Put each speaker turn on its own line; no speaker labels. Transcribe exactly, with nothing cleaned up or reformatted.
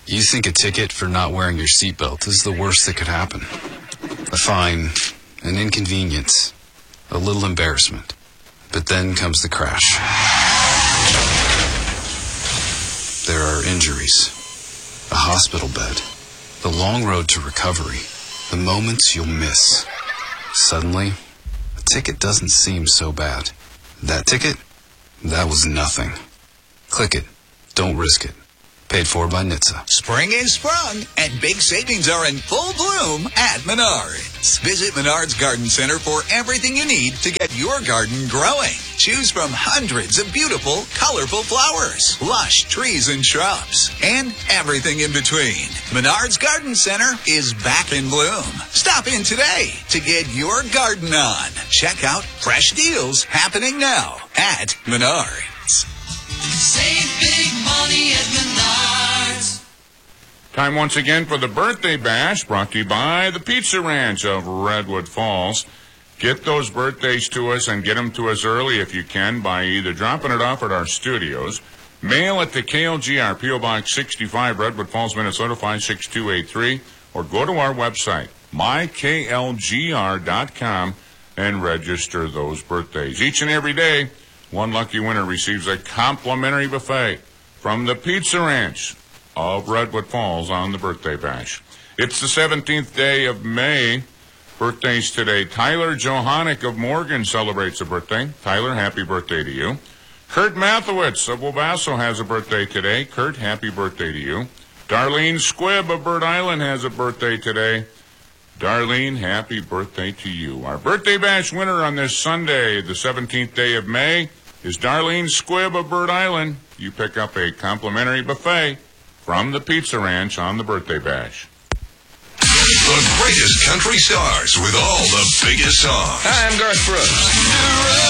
You think a ticket for not wearing your seatbelt is the worst that could happen. A fine, an inconvenience, a little embarrassment. But then comes the crash. There are injuries, a hospital bed, the long road to recovery, the moments you'll miss. Suddenly, a ticket doesn't seem so bad. That ticket? That was nothing. Click it. Don't risk it. Paid for by N H T S A.
Spring is sprung, and big savings are in full bloom at Menards. Visit Menards Garden Center for everything you need to get your garden growing. Choose from hundreds of beautiful, colorful flowers, lush trees and shrubs, and everything in between. Menards Garden Center is back in bloom. Stop in today to get your garden on. Check out fresh deals happening now at Menards.
Save big money at Menards.
Time once again for the Birthday Bash, brought to you by the Pizza Ranch of Redwood Falls. Get those birthdays to us and get them to us early if you can by either dropping it off at our studios, mail it to K L G R, P O Box sixty-five, Redwood Falls, Minnesota five six two eight three, or go to our website, my K L G R dot com, and register those birthdays. Each and every day, one lucky winner receives a complimentary buffet from the Pizza Ranch of Redwood Falls on the Birthday Bash. It's the seventeenth day of May. Birthdays today. Tyler Johannick of Morgan celebrates a birthday. Tyler, happy birthday to you. Kurt Mathowitz of Wabasso has a birthday today. Kurt, happy birthday to you. Darlene Squibb of Bird Island has a birthday today. Darlene, happy birthday to you. Our Birthday Bash winner on this Sunday, the seventeenth day of May, is Darlene Squibb of Bird Island. You pick up a complimentary buffet from the Pizza Ranch on the Birthday Bash.
The greatest country stars with all the biggest songs.
Hi, I'm Garth Brooks.